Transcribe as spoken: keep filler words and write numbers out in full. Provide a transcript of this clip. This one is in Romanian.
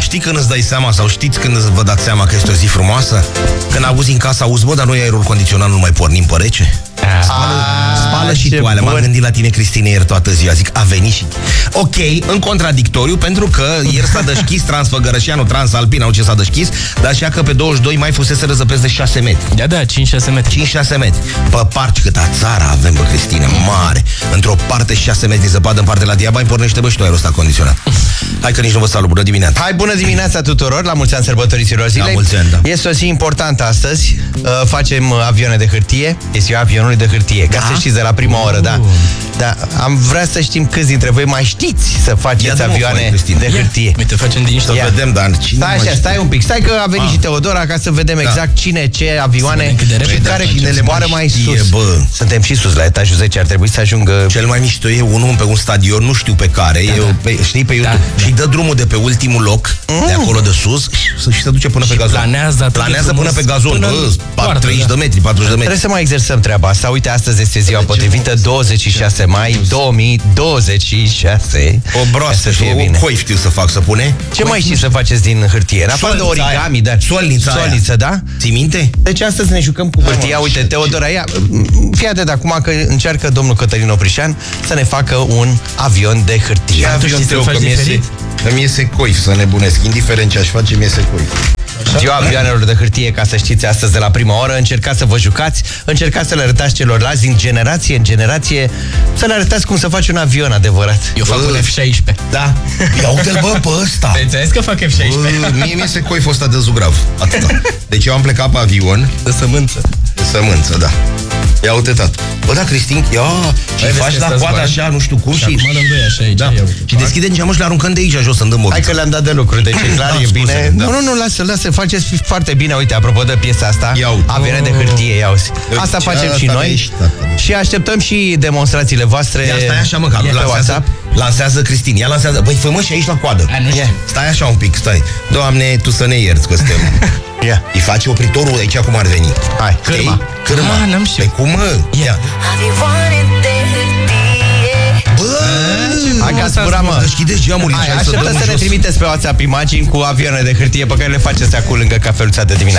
știi când îți dai seama, sau știți când vă dați seama că este o zi frumoasă? Când auzi în casa, auzi, bă, dar noi aerul condiționat nu mai pornim pe rece? Spală, spală și toale. M-am gândit la tine, Cristine, ieri toată ziua. Zic, a venit și... Ok, în contradictoriu, pentru că ieri s-a deschis Transfăgărășeanu, Transalpina, au ce s-a deschis, dar și că pe douăzeci și doi mai fusese răzăpesc de șase metri. Da, da, cinci șase metri. cinci șase metri. Pe parci câta țară avem, bă, Cristine, mare. Într-o parte șase metri zăpadă, în parte la Diabai pornește, bă, și tu aerul ăsta condiționat. Hai că nici nu vă salut, bună dimineața. Hai, bună dimineața tuturor, la mulți ani sărbătoriților zilei. La mulți ani, da. Este o zi importantă astăzi. uh, Facem avioane de hârtie. Este ziua avionului de hârtie. Ca da? să știți de la prima oră, da. Da, am vrea să știm câți dintre voi mai știți să faceți avioane de hârtie. Uite, facem din niște. Să vedem, dar cine Stai așa, stai un pic. Stai că a venit ah. și Teodora ca să vedem exact da. cine, ce avioane și care cine le moară mai știe, sus. Bă. Suntem și sus la etajul zece, ar trebui să ajungă. Cel mai mișto e unul pe un stadion, nu știu pe care, da, e, da. Pe, știi, pe YouTube, da, și dă drumul de pe ultimul loc, mm. de acolo de sus, și se duce până și pe gazon. Planează, planează până pe gazon, bă, treizeci de metri, patruzeci de metri. Trebuie să mai exersăm treaba asta. Uite, astăzi este ziua potrivită, douăzeci și șase mai două mii douăzeci și șase. O broasă și o coi știu să fac, să pune. Ce mai știi să faceți din hârtie? În afară de origami, dar solnița, solniță, da? Ții minte? Deci astăzi ne jucăm cu hârtia. Uite, Teodora, ia, fii atent de acum că încearcă domnul Cătălin Oprișan să ne facă un avion de hârtie. Avion tău, că mi iese coif să nebunesc, indiferent ce aș face, mi iese coif. Ziua avioanelor de hârtie, ca să știți, astăzi de la prima oră. Încercați să vă jucați, încercați să le arătați celorlalți din generație în generație, să le arătați cum să faci un avion adevărat. Eu fac un F șaisprezece. Da. Ia uite-l, bă, pe ăsta. Te înțeles că fac F șaisprezece? Bă, mie mi se coiful ăsta de zugrav. Atâta. Deci eu am plecat pe avion. De sămânță. De sămânță, da. Ia uite, tată. Bă, da, Cristin, ia, și faci la coadă așa, nu știu cum, și... Și acum dăm doi așa aici, da. Și deschidem geamul și le aruncăm de aici jos, să îndăm. Hai că le-am dat de lucru, deci e clar, da, e bine. scuze, da. Nu, nu, nu, lasă, lasă, faceți foarte bine. Uite, apropo de piesa asta, Iau. avioane de hârtie, ia uzi. Asta ce facem asta și noi ești, și așteptăm și demonstrațiile voastre. Ia, stai așa, mă, că lansează, lansează Cristin, ia lansează. Băi, fă mă și aici la coadă. A, nu știu. Stai așa un pic, stai. Doamne, tu să ne ierți că suntem... Ia. Îi face opritorul aici cum ar veni. Hai, cârma. Cârma. Ah, n-am știut. Pe cum, mă? Ia. Bă! Hai că ați furat, mă. Deschideți geamul. Hai, așteptăm să ne trimiteți pe WhatsApp imagini cu avioane de hârtie pe care le faceți acolo lângă cafeluța de dimineață.